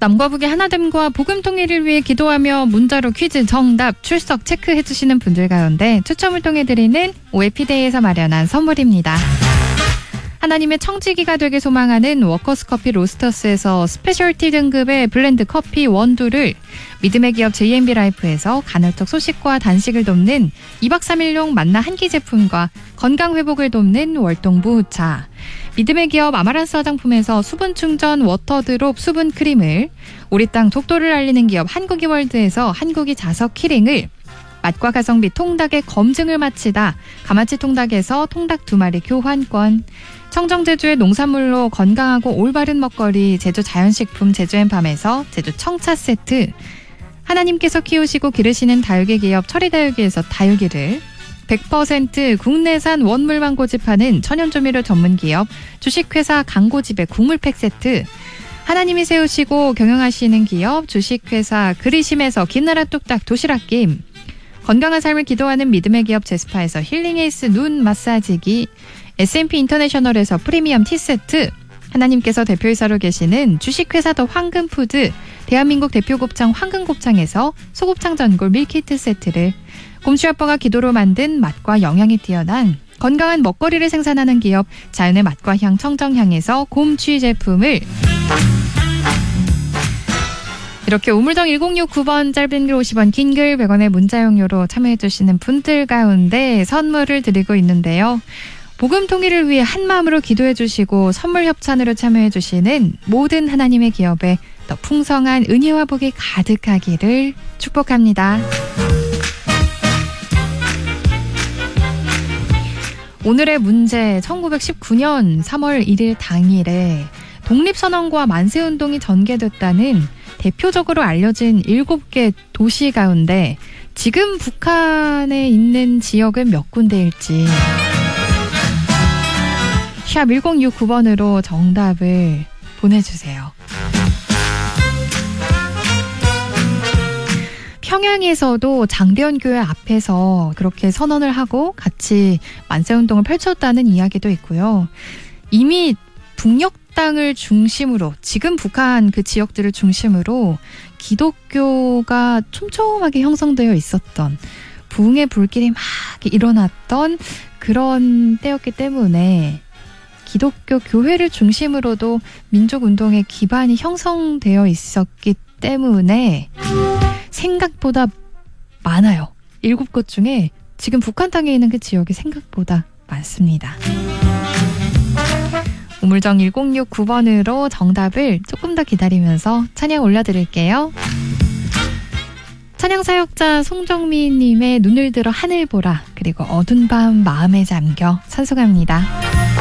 남과 북의 하나됨과 복음 통일을 위해 기도하며 문자로 퀴즈 정답 출석 체크해주시는 분들 가운데 추첨을 통해 드리는 OFD에서 마련한 선물입니다. 하나님의 청지기가 되길 소망하는 워커스 커피 로스터스에서 스페셜티 등급의 블렌드 커피 원두를, 믿음의 기업 JMB 라이프에서 간헐적 소식과 단식을 돕는 2박 3일용 만나 한 끼 제품과 건강 회복을 돕는 월동부차, 믿음의 기업 아마란스 화장품에서 수분 충전 워터드롭 수분 크림을, 우리 땅 독도를 알리는 기업 한국이 월드에서 한국이 자석 키링을, 맛과 가성비 통닭의 검증을 마치다 가마치 통닭에서 통닭 2마리 교환권, 청정 제주의 농산물로 건강하고 올바른 먹거리 제주 자연식품 제주앤팜에서 제주 청차 세트, 하나님께서 키우시고 기르시는 다육이 기업 철이다육이에서 다육이를, 100% 국내산 원물만 고집하는 천연조미료 전문기업 주식회사 강고집의 국물팩 세트, 하나님이 세우시고 경영하시는 기업 주식회사 그리심에서 김나라 뚝딱 도시락김, 건강한 삶을 기도하는 믿음의 기업 제스파에서 힐링에이스 눈 마사지기, S&P 인터내셔널에서 프리미엄 티세트, 하나님께서 대표이사로 계시는 주식회사 더 황금푸드 대한민국 대표곱창 황금곱창에서 소곱창 전골 밀키트 세트를, 곰씨 아빠가 기도로 만든 맛과 영양이 뛰어난 건강한 먹거리를 생산하는 기업 자연의 맛과 향 청정향에서 곰취 제품을, 이렇게 우물정 1069번 짧은 글 50원 긴 글 100원의 문자용료로 참여해주시는 분들 가운데 선물을 드리고 있는데요. 복음 통일을 위해 한마음으로 기도해주시고 선물 협찬으로 참여해주시는 모든 하나님의 기업에 더 풍성한 은혜와 복이 가득하기를 축복합니다. 오늘의 문제, 1919년 3월 1일 당일에 독립선언과 만세운동이 전개됐다는 대표적으로 알려진 7개 도시 가운데 지금 북한에 있는 지역은 몇 군데일지 샵 1069번으로 정답을 보내주세요. 평양에서도 장대현 교회 앞에서 그렇게 선언을 하고 같이 만세운동을 펼쳤다는 이야기도 있고요. 이미 북녘 땅을 중심으로, 지금 북한 그 지역들을 중심으로 기독교가 촘촘하게 형성되어 있었던, 부흥의 불길이 막 일어났던 그런 때였기 때문에 기독교 교회를 중심으로도 민족운동의 기반이 형성되어 있었기 때문에 생각보다 많아요. 7곳 중에 지금 북한 땅에 있는 그 지역이 생각보다 많습니다. 우물정 1069번으로 정답을 조금 더 기다리면서 찬양 올려드릴게요. 찬양 사역자 송정민님의 눈을 들어 하늘 보라, 그리고 어두운 밤 마음에 잠겨 찬송합니다.